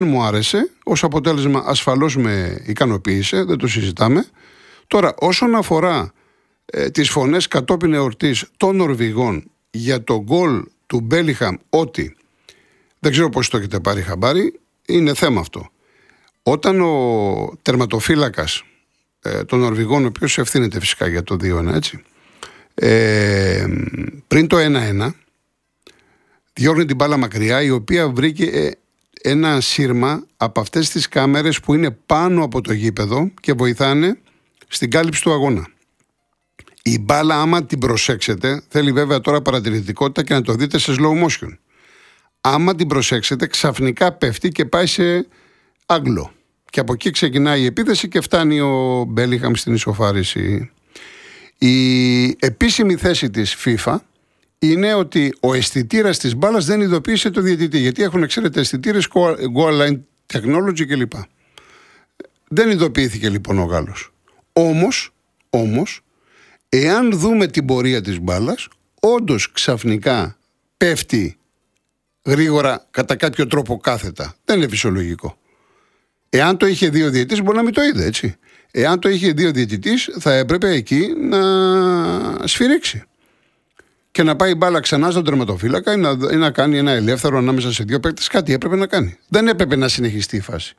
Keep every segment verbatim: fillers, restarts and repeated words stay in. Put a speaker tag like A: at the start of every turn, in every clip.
A: Μου άρεσε, ως αποτέλεσμα ασφαλώς με ικανοποίησε, δεν το συζητάμε. Τώρα, όσον αφορά ε, τις φωνές κατόπιν εορτής των Νορβηγών για το γκολ του Μπέλιγχαμ, ότι δεν ξέρω πώς το έχετε πάρει χαμπάρι, είναι θέμα αυτό. Όταν ο τερματοφύλακας ε, των Νορβηγών, ο οποίος ευθύνεται φυσικά για το δύο ένα, έτσι, ε, πριν το ένα ένα, διώχνει την μπάλα μακριά, η οποία βρήκε ε, ένα σύρμα από αυτές τις κάμερες που είναι πάνω από το γήπεδο και βοηθάνε στην κάλυψη του αγώνα. Η μπάλα, άμα την προσέξετε, θέλει βέβαια τώρα παρατηρητικότητα και να το δείτε σε slow motion. Άμα την προσέξετε, ξαφνικά πέφτει και πάει σε άγγλο. Και από εκεί ξεκινάει η επίθεση και φτάνει ο Μπέλιγχαμ στην ισοφάριση. Η επίσημη θέση της FIFA είναι ότι ο αισθητήρας της μπάλας δεν ειδοποίησε το διαιτητή. Γιατί έχουν, ξέρετε, αισθητήρες goal line technology κλπ. Δεν ειδοποιήθηκε λοιπόν ο Γάλλος. Όμως, όμως, εάν δούμε την πορεία της μπάλας, όντως ξαφνικά πέφτει γρήγορα κατά κάποιο τρόπο κάθετα. Δεν είναι φυσιολογικό. Εάν το είχε δει ο διαιτητής, μπορεί να μην το είδε, έτσι. Εάν το είχε δει ο διαιτητής, θα έπρεπε εκεί να σφυρίξει. Και να πάει η μπάλα ξανά στον τερματοφύλακα ή να, ή να κάνει ένα ελεύθερο ανάμεσα σε δύο παίκτες. Κάτι έπρεπε να κάνει. Δεν έπρεπε να συνεχιστεί η φάση.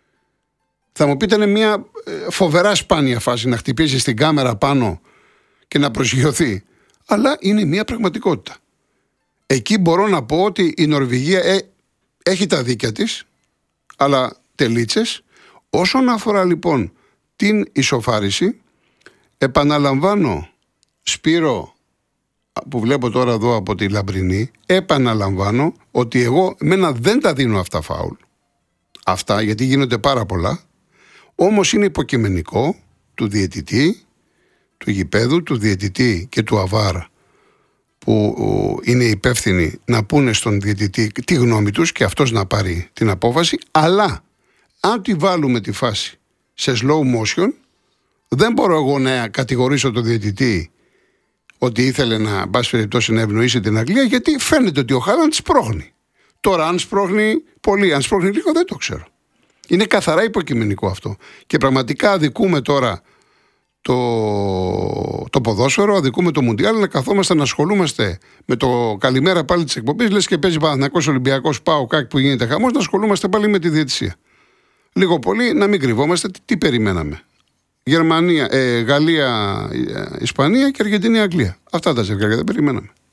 A: Θα μου πείτε, είναι μια φοβερά σπάνια φάση να χτυπήσει στην κάμερα πάνω και να προσγειωθεί. Αλλά είναι μια πραγματικότητα. Εκεί μπορώ να πω ότι η Νορβηγία ε, έχει τα δίκια της, αλλά τελίτσες. Όσον αφορά λοιπόν την ισοφάριση, επαναλαμβάνω, Σπύρο, που βλέπω τώρα εδώ από τη Λαμπρινή, επαναλαμβάνω ότι εγώ εμένα δεν τα δίνω αυτά φάουλ. Αυτά, γιατί γίνονται πάρα πολλά. Όμως είναι υποκειμενικό του διαιτητή, του γηπέδου, του διαιτητή και του αβάρ, που είναι υπεύθυνοι να πούνε στον διαιτητή τη γνώμη τους και αυτός να πάρει την απόφαση. Αλλά αν τη βάλουμε τη φάση σε slow motion, δεν μπορώ εγώ να κατηγορήσω τον διαιτητή ότι ήθελε να, μπας περιπτώσει, να ευνοήσει την Αγγλία, γιατί φαίνεται ότι ο Χάλαντ σπρώχνει. Τώρα, αν σπρώχνει πολύ, αν σπρώχνει λίγο, δεν το ξέρω. Είναι καθαρά υποκειμενικό αυτό. Και πραγματικά αδικούμε τώρα το, το ποδόσφαιρο, αδικούμε το Μουντιάλ, να καθόμαστε να ασχολούμαστε με το καλημέρα πάλι της εκπομπής, λες και παίζει Παναθηναϊκός, Ολυμπιακός, ΠΑΟΚ, κάτι που γίνεται χαμός, να ασχολούμαστε πάλι με τη διαιτησία. Λίγο πολύ να μην κρυβόμαστε, τι, τι περιμέναμε. Γερμανία, ε, Γαλλία, ε, Ισπανία και Αργεντινή, Αγγλία. Αυτά τα ζευγάρια δεν περιμέναμε.